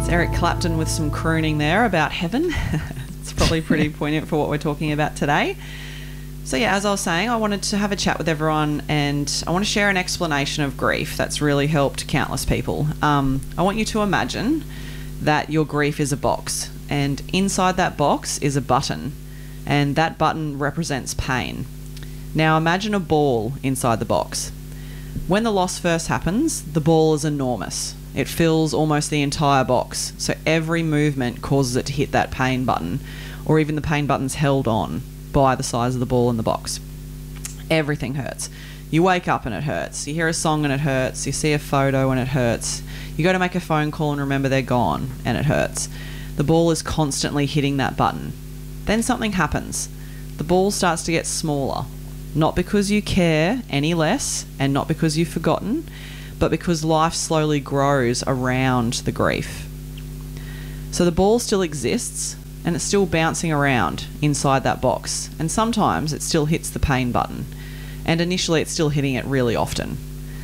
Eric Clapton with some crooning there about heaven. It's probably pretty poignant for what we're talking about today. So yeah, as I was saying, I wanted to have a chat with everyone, and I want to share an explanation of grief that's really helped countless people. I want you to imagine that your grief is a box, and inside that box is a button, and that button represents pain. Now imagine a ball inside the box. When the loss first happens, the ball is enormous. It fills almost the entire box, so every movement causes it to hit that pain button, or even the pain button's held on by the size of the ball in the box. Everything hurts. You wake up and it hurts. You hear a song and it hurts. You see a photo and it hurts. You go to make a phone call and remember they're gone and it hurts. The ball is constantly hitting that button. Then something happens. The ball starts to get smaller, not because you care any less and not because you've forgotten, but because life slowly grows around the grief. So the ball still exists and it's still bouncing around inside that box, and sometimes it still hits the pain button, and initially it's still hitting it really often.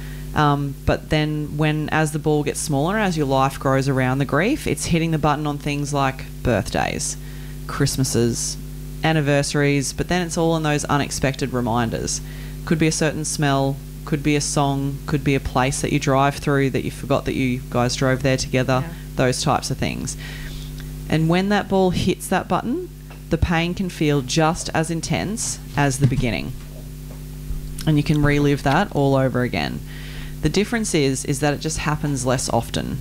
But then as the ball gets smaller, as your life grows around the grief, it's hitting the button on things like birthdays, Christmases, anniversaries, but then it's all in those unexpected reminders. Could be a certain smell, could be a song, could be a place that you drive through that you forgot that you guys drove there together, those types of things. And when that ball hits that button, the pain can feel just as intense as the beginning. And you can relive that all over again. The difference is that it just happens less often.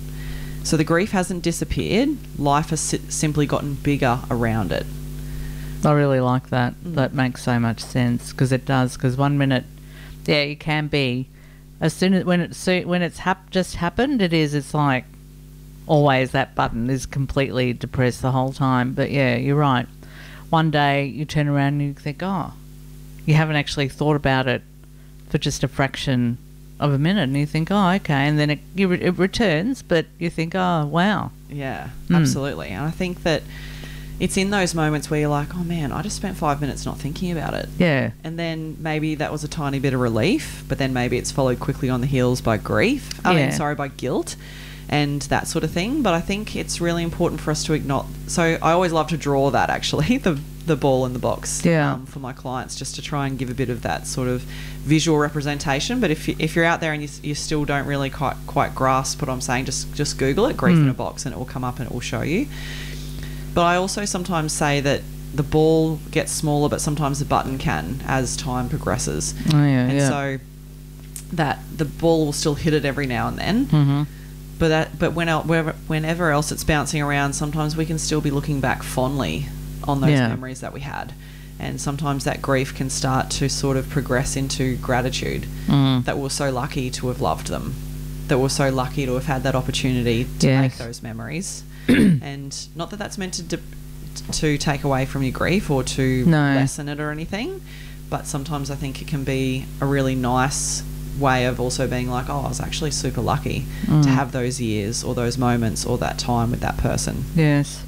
So the grief hasn't disappeared, life has simply gotten bigger around it. I really like that. That makes so much sense, because it does. Because 1 minute, yeah, it can be. As soon as when it's just happened, it's like always that button is completely depressed the whole time. But yeah, you're right. One day you turn around and you think, oh, you haven't actually thought about it for just a fraction of a minute, and you think, oh, okay, and then it returns, but you think, oh, wow. Yeah, absolutely. And I think that it's in those moments where you're like, oh man, I just spent 5 minutes not thinking about it. Yeah. And then maybe that was a tiny bit of relief, but then maybe it's followed quickly on the heels by grief. By guilt and that sort of thing. But I think it's really important for us to acknowledge. So I always love to draw that, actually, the ball in the box for my clients, just to try and give a bit of that sort of visual representation. But if you're out there and you still don't really quite grasp what I'm saying, just Google it, grief in a box, and it will come up and it will show you. But I also sometimes say that the ball gets smaller, but sometimes the button can as time progresses. So that the ball will still hit it every now and then. Mm-hmm. But whenever else it's bouncing around, sometimes we can still be looking back fondly on those memories that we had. And sometimes that grief can start to sort of progress into gratitude, that we're so lucky to have loved them, that we're so lucky to have had that opportunity to make those memories. And not that that's meant to take away from your grief or to lessen it or anything, but sometimes I think it can be a really nice way of also being like, oh, I was actually super lucky to have those years or those moments or that time with that person. Yes.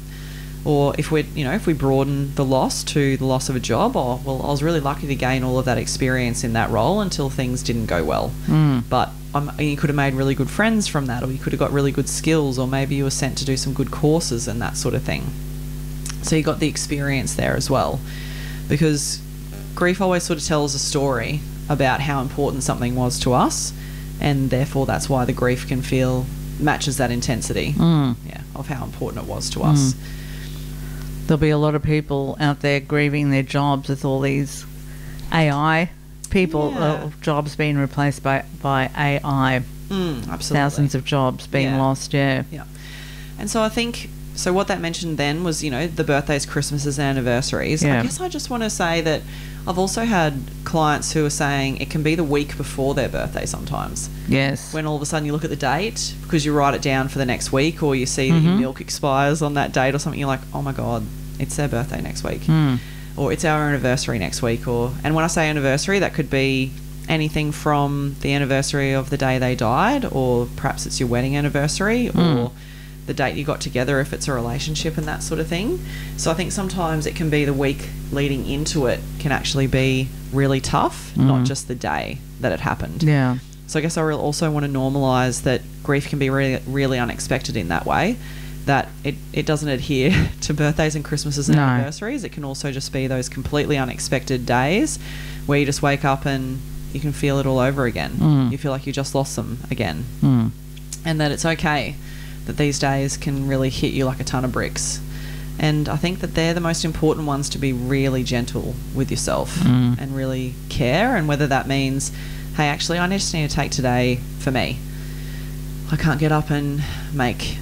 Or if we broaden the loss to the loss of a job, I was really lucky to gain all of that experience in that role until things didn't go well. But you could have made really good friends from that, or you could have got really good skills, or maybe you were sent to do some good courses and that sort of thing. So you got the experience there as well. Because grief always sort of tells a story about how important something was to us, and therefore that's why the grief can matches that intensity of how important it was to us. There'll be a lot of people out there grieving their jobs with all these AI people, jobs being replaced by AI. Absolutely. Thousands of jobs being lost, Yeah. And so I think, what that mentioned then was, the birthdays, Christmases, and anniversaries. I guess I just want to say that I've also had clients who are saying it can be the week before their birthday sometimes. Yes. When all of a sudden you look at the date, because you write it down for the next week, or you see that your milk expires on that date or something, you're like, oh my God, it's their birthday next week. Or it's our anniversary next week. And when I say anniversary, that could be anything from the anniversary of the day they died, or perhaps it's your wedding anniversary, or the date you got together if it's a relationship and that sort of thing. So I think sometimes it can be the week leading into it can actually be really tough, not just the day that it happened. Yeah. So I guess I also want to normalise that grief can be really, really unexpected in that way, that it doesn't adhere to birthdays and Christmases and anniversaries. It can also just be those completely unexpected days where you just wake up and you can feel it all over again. You feel like you just lost them again. And that it's okay that these days can really hit you like a ton of bricks. And I think that they're the most important ones, to be really gentle with yourself and really care. And whether that means, hey, actually, I just need to take today for me. I can't get up and make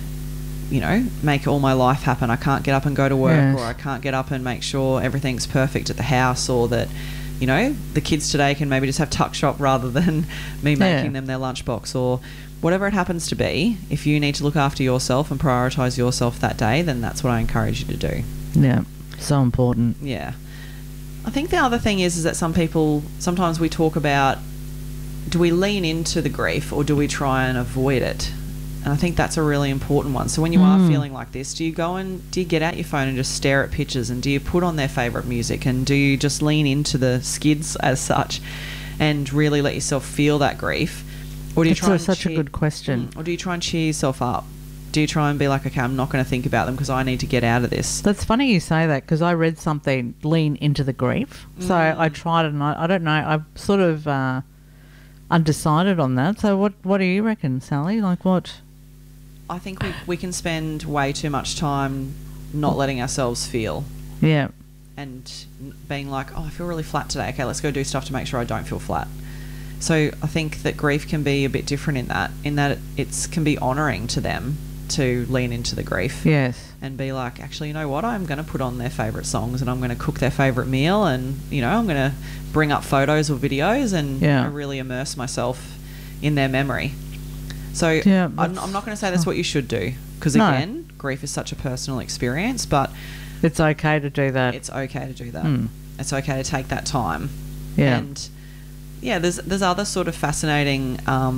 all my life happen. I can't get up and go to work, or I can't get up and make sure everything's perfect at the house, or that, the kids today can maybe just have tuck shop rather than me making them their lunchbox, or whatever it happens to be. If you need to look after yourself and prioritise yourself that day, then that's what I encourage you to do. Yeah, so important. Yeah. I think the other thing is that sometimes we talk about, do we lean into the grief or do we try and avoid it? And I think that's a really important one. So when you are feeling like this, do you get out your phone and just stare at pictures, and do you put on their favourite music, and do you just lean into the skids as such and really let yourself feel that grief? Or do you That's such a good question. Or do you try and cheer yourself up? Do you try and be like, okay, I'm not going to think about them because I need to get out of this? That's funny you say that, because I read something, lean into the grief. So I tried it, and I don't know, I'm sort of undecided on that. So what do you reckon, Sally? Like what? I think we can spend way too much time not letting ourselves feel. Yeah. And being like, oh, I feel really flat today. Okay, let's go do stuff to make sure I don't feel flat. So I think that grief can be a bit different in that it can be honouring to them to lean into the grief. Yes. And be like, actually, you know what? I'm going to put on their favourite songs, and I'm going to cook their favourite meal, and, I'm going to bring up photos or videos and really immerse myself in their memory. So I'm not going to say that's what you should do, because, again, grief is such a personal experience, but it's okay to do that. It's okay to do that. It's okay to take that time. Yeah. And there's other sort of fascinating,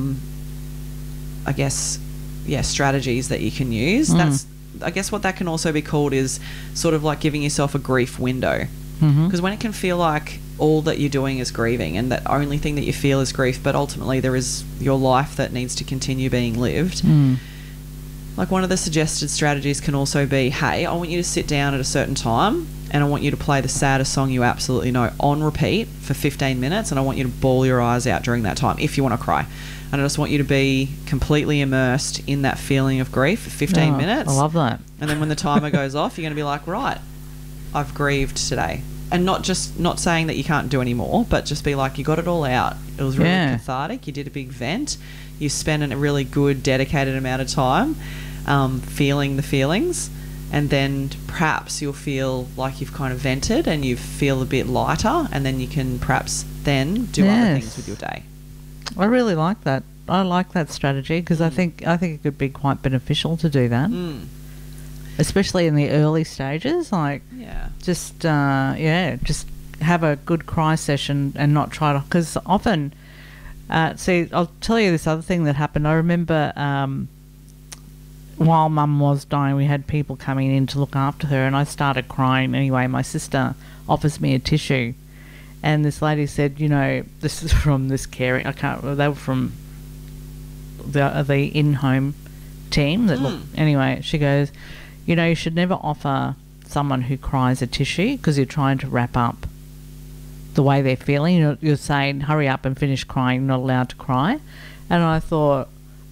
strategies that you can use. That's, I guess, what that can also be called is sort of like giving yourself a grief window. Because when it can feel like all that you're doing is grieving, and that only thing that you feel is grief, but ultimately there is your life that needs to continue being lived. Like, one of the suggested strategies can also be, hey, I want you to sit down at a certain time, and I want you to play the saddest song you absolutely know on repeat for 15 minutes, and I want you to bawl your eyes out during that time if you want to cry. And I just want you to be completely immersed in that feeling of grief for 15 minutes. I love that. And then when the timer goes off, you're going to be like, right, I've grieved today. And not saying that you can't do any more, but just be like, you got it all out. It was really cathartic. You did a big vent. You spent a really good, dedicated amount of time feeling the feelings. And then perhaps you'll feel like you've kind of vented and you feel a bit lighter, and then you can perhaps then do other things with your day. I really like that. I like that strategy, because I think it could be quite beneficial to do that. Especially in the early stages, just have a good cry session and not try to, because often, I'll tell you this other thing that happened. I remember while Mum was dying, we had people coming in to look after her, and I started crying anyway. My sister offers me a tissue, and this lady said, this is from this caring, they were from the in-home team that looked, anyway, she goes, you should never offer someone who cries a tissue, because you're trying to wrap up the way they're feeling. You're saying, hurry up and finish crying, you're not allowed to cry. And I thought,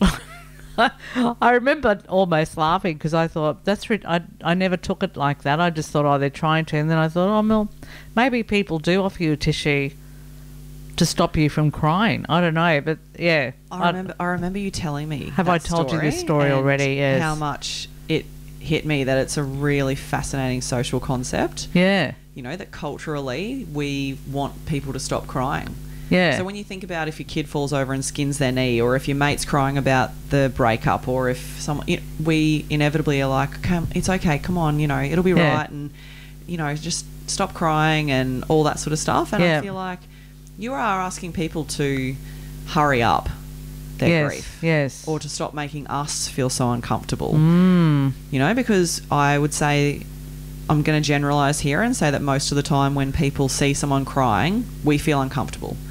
I remember almost laughing, because I thought, I never took it like that. I just thought, they're trying to. And then I thought, well, maybe people do offer you a tissue to stop you from crying. I don't know, but yeah. I remember you telling me. Have I told you this story already? Yes. How much it hit me that it's a really fascinating social concept. Yeah. That culturally we want people to stop crying. Yeah. So when you think about if your kid falls over and skins their knee, or if your mate's crying about the breakup, or if someone, we inevitably are like, it's okay, come on, it'll be right, and just stop crying and all that sort of stuff. And I feel like you are asking people to hurry up their grief. Yes. Or to stop making us feel so uncomfortable. Because I would say, I'm going to generalise here and say that most of the time when people see someone crying, we feel uncomfortable.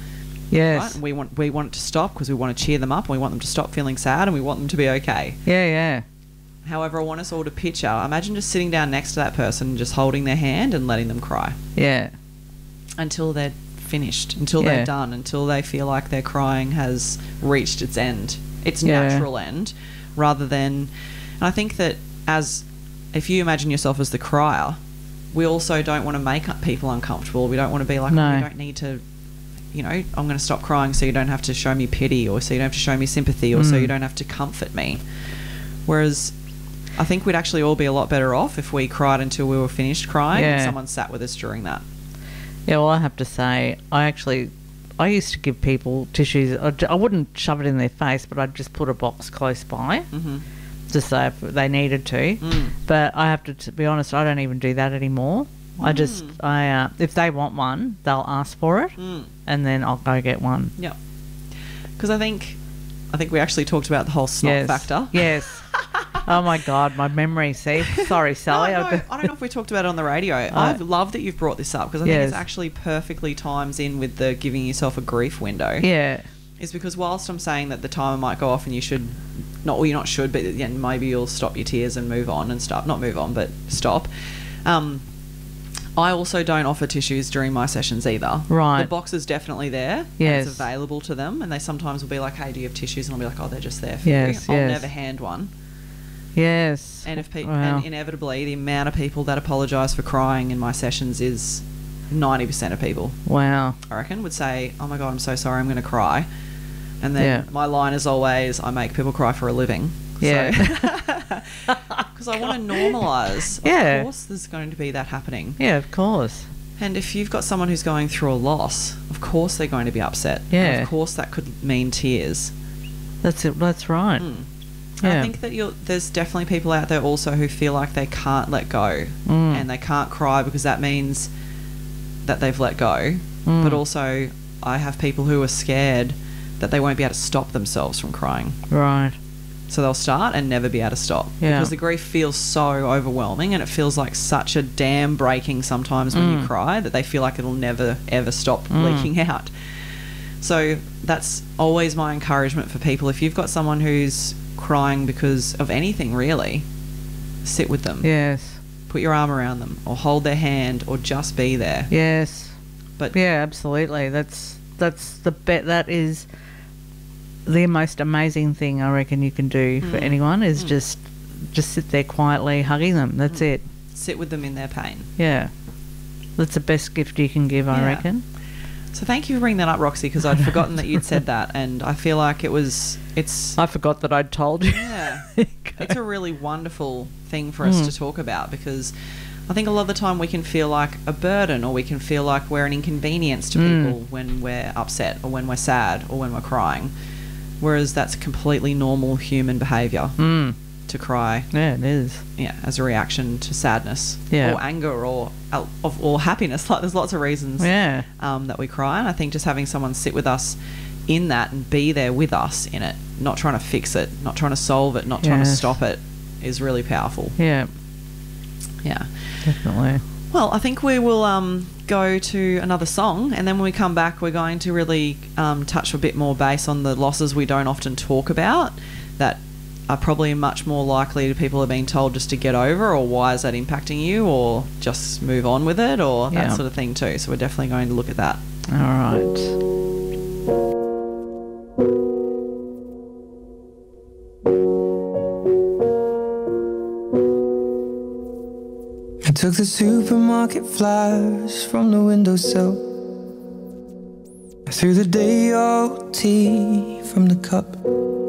Yes. Right? And we want it to stop because we want to cheer them up and we want them to stop feeling sad and we want them to be okay. Yeah, yeah. However, I want us all to picture, imagine just sitting down next to that person and just holding their hand and letting them cry. Yeah. Until they're finished, until they're done, until they feel like their crying has reached its end, its natural end, rather than... And I think that if you imagine yourself as the crier, we also don't want to make people uncomfortable. We don't want to be like, oh, you don't need to, I'm going to stop crying so you don't have to show me pity, or so you don't have to show me sympathy, or so you don't have to comfort me. Whereas I think we'd actually all be a lot better off if we cried until we were finished crying and someone sat with us during that. Yeah, well, I have to say, I used to give people tissues. I wouldn't shove it in their face, but I'd just put a box close by to say if they needed to. But I have to be honest, I don't even do that anymore. If they want one, they'll ask for it, and then I'll go get one. Yeah. Because I think we actually talked about the whole snot factor. Yes. Oh my God, my memory. See, sorry, Sally. No, I don't know if we talked about it on the radio. I love that you've brought this up because I think it's actually perfectly times in with the giving yourself a grief window. Yeah, is because whilst I'm saying that the timer might go off and you should not, well, you're not should, but maybe you'll stop your tears and move on and stop. Not move on, but stop. I also don't offer tissues during my sessions either. Right. The box is definitely there. Yes. It's available to them, and they sometimes will be like, "Hey, do you have tissues?" And I'll be like, "Oh, they're just there for you." I'll never hand one. Yes. And and inevitably, the amount of people that apologise for crying in my sessions is 90% of people. Wow. I reckon would say, "Oh my God, I'm so sorry, I'm going to cry," and then my line is always, "I make people cry for a living." Yeah. Because I want to normalise. Of course, there's going to be that happening. Yeah, of course. And if you've got someone who's going through a loss, of course they're going to be upset. Yeah. And of course, that could mean tears. That's it. That's right. Yeah. I think that there's definitely people out there also who feel like they can't let go and they can't cry because that means that they've let go. But also, I have people who are scared that they won't be able to stop themselves from crying. Right. So they'll start and never be able to stop because the grief feels so overwhelming and it feels like such a dam breaking sometimes when you cry that they feel like it'll never, ever stop leaking out. So that's always my encouragement for people. If you've got someone who's crying because of anything really, sit with them. Yes. Put your arm around them or hold their hand or just be there. Yes. But yeah, absolutely. That is the most amazing thing I reckon you can do for anyone is just sit there quietly hugging them. That's it. Sit with them in their pain. Yeah. That's the best gift you can give, I reckon. So thank you for bringing that up, Roxy, because I'd forgotten that you'd said that, and I feel like I forgot that I'd told you. Yeah. It's a really wonderful thing for us to talk about because I think a lot of the time we can feel like a burden or we can feel like we're an inconvenience to people when we're upset or when we're sad or when we're crying, whereas that's completely normal human behaviour to cry. Yeah, it is. Yeah, as a reaction to sadness or anger or happiness. Like there's lots of reasons that we cry, and I think just having someone sit with us in that and be there with us in it, not trying to fix it, not trying to solve it, not trying to stop it, is really powerful. Yeah. Yeah. Definitely. Well, I think we will go to another song, and then when we come back, we're going to really touch a bit more base on the losses we don't often talk about that are probably much more likely to people have been told just to get over, or why is that impacting you, or just move on with it, or that sort of thing too. So we're definitely going to look at that. All right. I took the supermarket flyers from the windowsill. I threw the day old tea from the cup.